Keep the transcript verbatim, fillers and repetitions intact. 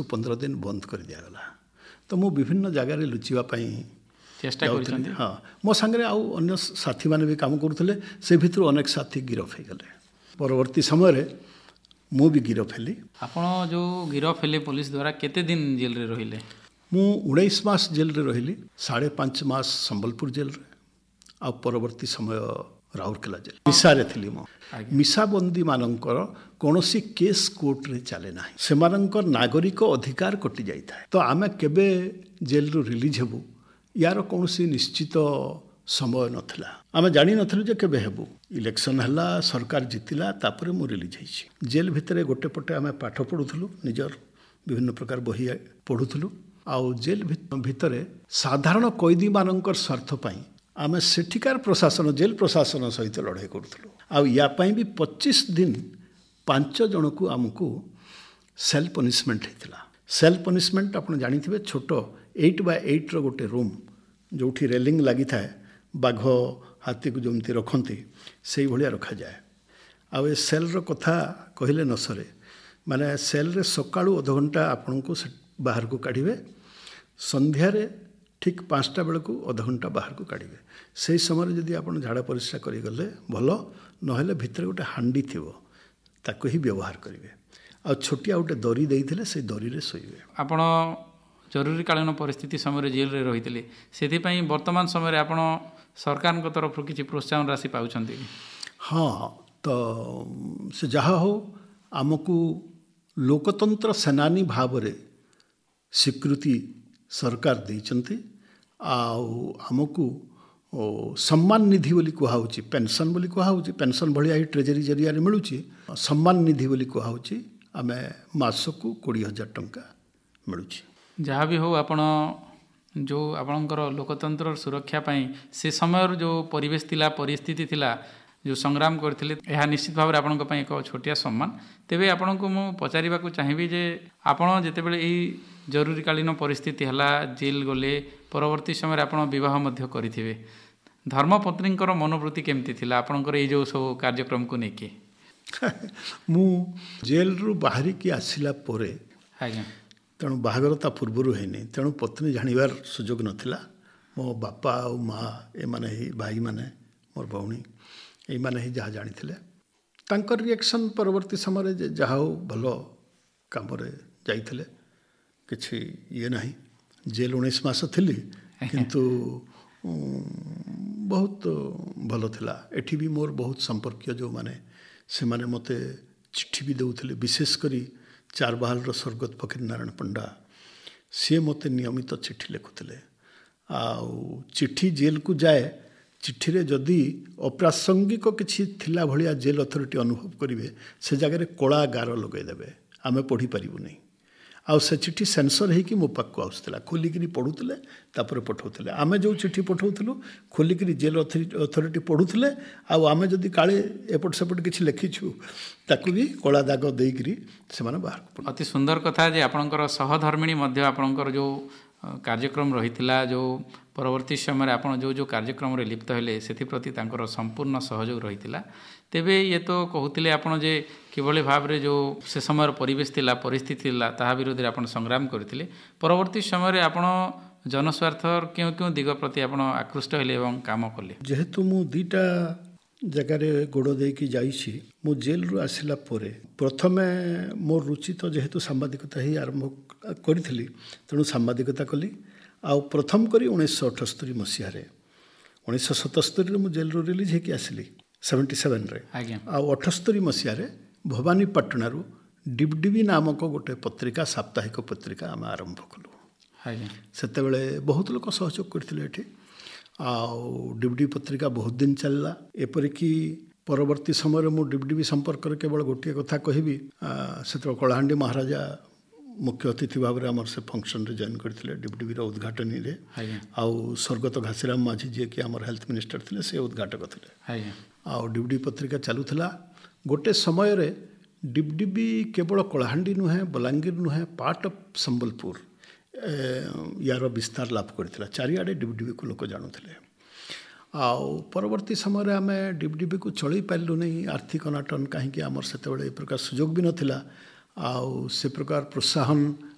पंद्रह दिन बंद कर दिगला। तो मु विभिन्न जगार लुचापी चेष्टा कर हाँ मो सांगे आउ अन्य साथी मैंने भी काम करुले से भितर अनेक साथी गिरफ हो गले। परवर्ती समय मु भी गिरफ हेली। आपण जो गिरफ हेले पुलिस द्वारा केते दिन जेल रे रहिले? मु उन्नीस मास जेल रे रहिली, साढ़े पांच मास संबलपुर जेल रे आ परवर्ती समय राउरकेला जेल मिसा रे थिली। मो मिसाबंदी मानकर कौनसी केस कोर्ट रे चले ना, से नागरिक अधिकार कटि जाई था। तो आमे केबे जेल रू रिलीज हेबू यार कौन निश्चित समय नथिला। आमे जानी नथिलु जे केबे हेबू। इलेक्शन हला, सरकार जितिला, तापरे मु रिलीज होइछि। जेल भितरे गोटे पटे आमे पाठ पढुथुलु, निजर विभिन्न प्रकार बही पढुथुलु। आउ जेल भितरे साधारण कैदी मानकर स्वार्थ पाई आमे सेठिकार प्रशासन जेल प्रशासन सहित लड़ाई करुथुलु। आउ या पाई भी पच्चीस दिन पांच जन को आमको सेल पनिशमेंट होता। सेल पनिशमेंट आप जानी छोट एट बाय एट रो गोटे रूम जो रेलिंग लगी था, बाघ हाथी को जमती रखती से भाया रखा जाए। आउ ए सेल रो कथा कहले न सरे, माने सेल रे सकाळू अध घंटा आपन को बाहर को काढ़े, संध्यारे ठीक पाँचटा बेल को अध घंटा बाहर को काढ़े। से समय जदि आप झाड़ा परिस्रा करगले भल, नहेले भितर गोटे हांडी थी ताको ही व्यवहार करेंगे। आ छोटिया गोटे दरी देते से दरी रे शोइबे। आपण जरूरीकालीन परिस्थिति समय जेल रे रही से वर्तमान समय आपण सरकार तरफ किसी प्रोत्साहन राशि पाउछंती? हाँ, तो से जहाँ हो आमको लोकतंत्र सेनानी भाव रे स्वीकृति सरकार देइचंती। आउ आमको सम्मान निधि बोली कहुच्छी, पेंशन बोली कहुच्छी, पेंशन भाया ही ट्रेजरी जरिया मिलूची। सम्मान निधि बोली कहुच्छी, आमे मासकू कोड़ी हजार टंका मिलूची। जहाँ भी हो आपण जो आपणकर लोकतंत्र सुरक्षा पाई से समय जो परिवेश थिला, परिस्थिति थिला, जो संग्राम करथिले, यह निश्चित भाव आपण एक छोटिया सम्मान। तेबे आपण को मु पचारिबा को चाहिबी जे आपण जेतेबेले एई जरूरीकालीन परिस्थिति हला, जेल गले, परवर्ती समय आपण विवाह मध्य करिथिबे, धर्मपत्नींकर मनोवृत्ति केमती थिला आपणकर एई जो सब कार्यक्रम को नेकी? मु जेल रु बाहरी की आसिला पोरे आज्ञा तेणु बाहागरता पूर्वर है, तेणु पत्नी जानिबार सुजोग नथिला। मो बापा और माँ ए माने ही भाई माने मोर भौणी ए माने ही जहाँ जानी तांकर रिएक्शन परवर्ती समय जहाँ हो भल काम जाइथिले, किछि ये नहीं। जेल उन्नीस मास थिली किंतु बहुत भल थिला। एठी भी मोर बहुत संपर्कीय जो माने से माने मते चिट्ठी भी देउथिले, विशेष करी चारबाहाल स्वर्गत फकीर नारायण पंडा सी मते नियमित चिट्ठी लिखुले। आउ चिट्ठी जेल को जाए, चिट्ठी रे जदि अप्रासंगिक किछि थिला भलिया जेल अथॉरिटी अनुभव करिवे से जगह कला गार लगेदेवे, आमे पढ़ी पारिबु नहीं। आउ से चिट्ठी सेंसर है कि मो पाक आसला, खोलिकी पढ़ुले तापर पठाऊले। आमे जो चिट्ठी पठाऊलु खोलिकी जेल अथॉरिटी पढ़ुले, आमे जदि काले एपट सेपट किछि लिखिछु ताकू भी कला दाग देकरी से माने बाहर। अति सुंदर कथा जे आपणकर सहधर्मिणी मध्य आपणकर जो कार्यक्रम रहिथिला, जो परवर्ती समय आपण जो जो कार्यक्रम रे लिप्त हेले सेथि प्रति तांकर संपूर्ण सहयोग रहिथिला। तेबे ये तो कहूतिले आपण जे किभली भाव रे जो से समय परिवेश थिला, परिस्थिति थिला, ताहा विरोध रे आपण संग्राम करथिले। परवर्ती समय रे आपण जनस्वार्थ क्यों क्यों दिग प्रति आपण आकृष्ट हेले एवं काम कले? जेहेतु मु दीटा जगार गोड़ देकी जाइछि, मु जेल रु आसिला पोरे प्रथमे मोर रुचि तो जेहेतु सांबादिकता ही आरंभ करी, तेणु सांबादिकता कली। आउ प्रथम करी उन्नीस अठस्तरी मसीह उन्नीस सतस्तरी मु जेल रु रिलीज होकी आसिली सेवेन्टी सेवेन रे। आउ अठस्तरी मसीह भवानीपाटना रु डिबडिबी नामक गोटे पत्रिका, साप्ताहिक पत्रिका आम आरंभ कलु। सेतेबेले बहुत लोक सहयोग करथिले एठी। आउ डिबडिबी पत्रिका बहुत दिन चलला। एपरिकी परवर्ती समय मु डिबडिबी संपर्क केवल गोटे कथा कहबी, से कलाहांडी महाराजा मुख्य अतिथि भाव में आमर से फंक्शन रे जॉइन करथिले डिबडिबी रो उद्घाटनी रे। आउ स्वर्गत घासीराम माझी जे कि आमर हेल्थ मिनिस्टर थिले से उद्घाटक थिले। आउ डिबडिबी पत्रिका चलुथला। गोटे समय रे डिबडिबी केवल कलाहांडी नुहे, बलांगीर नुहे, पार्ट ऑफ संबलपुर यार विस्तार लाभ करथिला। चारिआडे डिबडिबी को लोक जानुथिले। आउ परवर्ती समय आमे डिबडिबी को चलई पाइलु नहीं, आर्थिक अनाटन कहीं आमर सेतेबेले ए प्रकार सुजोग भी नथिला। आउ से प्रकार प्रोत्साहन